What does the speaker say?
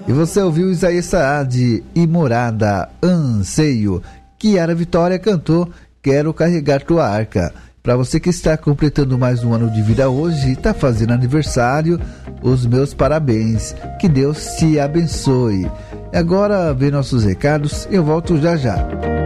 E você ouviu Isaías Saad e Morada, Anseio. Kiara Vitória cantou Quero Carregar Tua Arca. Para você que está completando mais um ano de vida hoje e está fazendo aniversário, os meus parabéns. Que Deus te abençoe. Agora vem nossos recados, eu volto já já.